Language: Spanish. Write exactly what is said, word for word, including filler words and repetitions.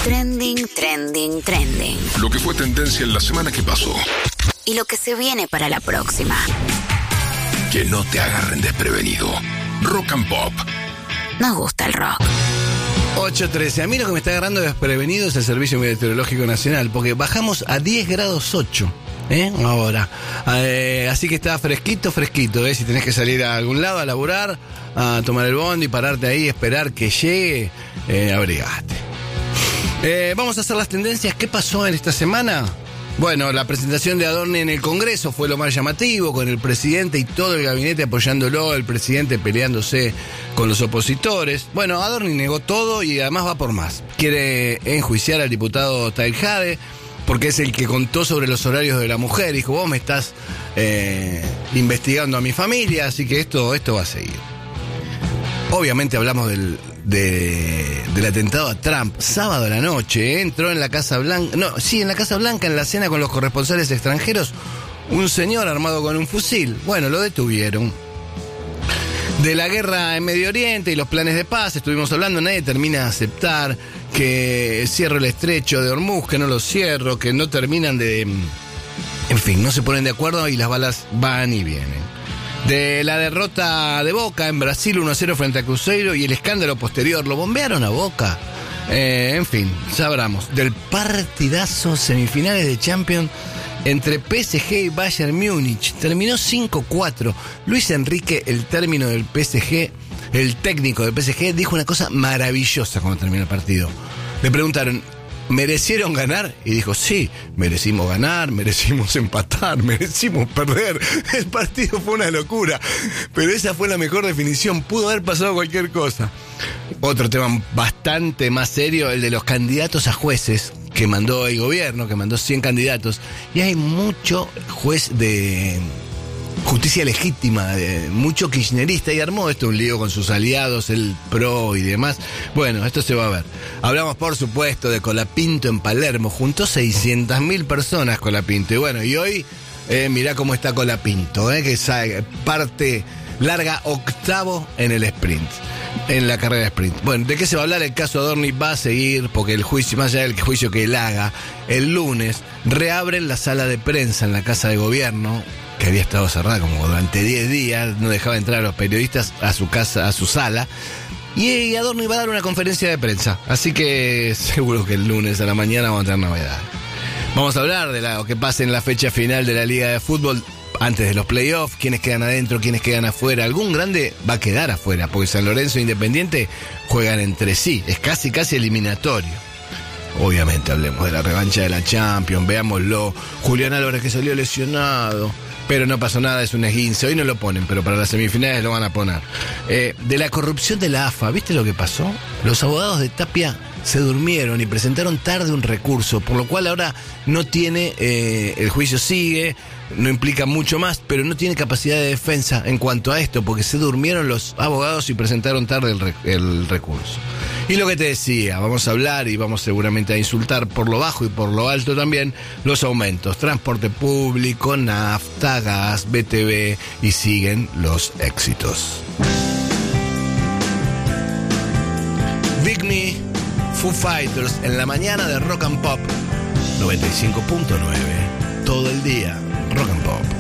Trending, trending, trending. Lo que fue tendencia en la semana que pasó. Y lo que se viene para la próxima. Que no te agarren desprevenido. Rock and Pop. Nos gusta el rock. ocho trece. A mí lo que me está agarrando desprevenido es el Servicio Meteorológico Nacional, porque bajamos a diez grados ocho. ¿Eh? Ahora. Eh, así que está fresquito, fresquito. ¿eh? Si tenés que salir a algún lado a laburar, a tomar el bondi, pararte ahí, esperar que llegue, eh, abrigate. Eh, vamos a hacer las tendencias. ¿Qué pasó en esta semana? Bueno, la presentación de Adorni en el Congreso fue lo más llamativo, con el presidente y todo el gabinete apoyándolo, el presidente peleándose con los opositores. Bueno, Adorni negó todo y además va por más. Quiere enjuiciar al diputado Tailhade, porque es el que contó sobre los horarios de la mujer. Dijo, vos me estás eh, investigando a mi familia, así que esto, esto va a seguir. Obviamente hablamos del, de, del atentado a Trump. Sábado a la noche, ¿eh? entró en la Casa Blanca, no, sí, en la Casa Blanca, en la cena con los corresponsales extranjeros, un señor armado con un fusil. Bueno, lo detuvieron. De la guerra en Medio Oriente y los planes de paz estuvimos hablando. Nadie termina de aceptar que cierro el estrecho de Hormuz, que no lo cierro, que no terminan de... En fin, no se ponen de acuerdo y las balas van y vienen. De la derrota de Boca en Brasil uno a cero frente a Cruzeiro y el escándalo posterior, ¿lo bombearon a Boca? Eh, en fin, sabramos. Del partidazo semifinales de Champions entre P S G y Bayern Múnich. Terminó cinco cuatro. Luis Enrique, el término del P S G, el técnico del P S G, dijo una cosa maravillosa cuando terminó el partido. Le preguntaron, ¿merecieron ganar? Y dijo, sí, merecimos ganar, merecimos empatar, merecimos perder. El partido fue una locura, pero esa fue la mejor definición. Pudo haber pasado cualquier cosa. Otro tema bastante más serio, el de los candidatos a jueces que mandó el gobierno, que mandó cien candidatos. Y hay mucho juez de justicia legítima, de mucho kirchnerista, y armó esto un lío con sus aliados, el PRO y demás. Bueno, esto se va a ver. Hablamos, por supuesto, de Colapinto en Palermo. Juntó seiscientas mil personas Colapinto. Y bueno, y hoy, eh, mirá cómo está Colapinto, eh, que sale, parte larga octavo en el sprint, en la carrera de sprint. Bueno, ¿de qué se va a hablar? El caso Adorni va a seguir, porque el juicio, más allá del juicio que él haga, el lunes reabren la sala de prensa en la Casa de Gobierno, que había estado cerrada como durante diez días, no dejaba entrar a los periodistas a su casa, a su sala, y Adorni va a dar una conferencia de prensa, así que seguro que el lunes a la mañana vamos a tener novedades. Vamos a hablar de lo que pasa en la fecha final de la Liga de Fútbol, antes de los playoffs, quiénes quedan adentro, quiénes quedan afuera. Algún grande va a quedar afuera, porque San Lorenzo e Independiente juegan entre sí, es casi casi eliminatorio. Obviamente hablemos de la revancha de la Champions, veámoslo. Julián Álvarez, que salió lesionado, pero no pasó nada, es un esguince. Hoy no lo ponen, pero para las semifinales lo van a poner. Eh, de la corrupción de la A F A, ¿viste lo que pasó? Los abogados de Tapia se durmieron y presentaron tarde un recurso, por lo cual ahora no tiene, eh, el juicio sigue, no implica mucho más, pero no tiene capacidad de defensa en cuanto a esto, porque se durmieron los abogados y presentaron tarde el, rec- el recurso. Y lo que te decía, vamos a hablar y vamos seguramente a insultar por lo bajo y por lo alto también los aumentos, transporte público, nafta, gas, B T V, y siguen los éxitos. Big Me, Foo Fighters, en la mañana de Rock and Pop noventa y cinco punto nueve, todo el día Rock and Pop.